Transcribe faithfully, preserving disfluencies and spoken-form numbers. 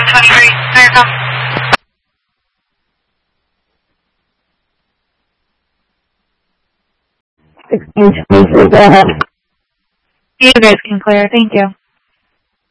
twenty-three. Clear come. sixteen twenty-three, go ahead. You guys can clear. Thank you.